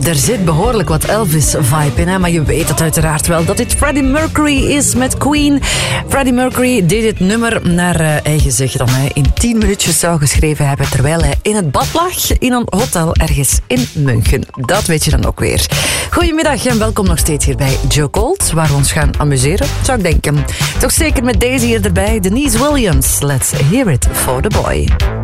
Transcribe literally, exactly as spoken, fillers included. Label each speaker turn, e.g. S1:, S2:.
S1: Er zit behoorlijk wat Elvis-vibe in, hè? Maar je weet het uiteraard wel dat dit Freddie Mercury is met Queen. Freddie Mercury deed dit nummer naar uh, eigen zeggen dan hij in tien minuutjes zou geschreven hebben terwijl hij in het bad lag in een hotel ergens in München. Dat weet je dan ook weer. Goedemiddag en welkom nog steeds hier bij Joe Colt, waar we ons gaan amuseren, zou ik denken. Toch zeker met deze hier erbij, Denise Williams. Let's hear it for the boy.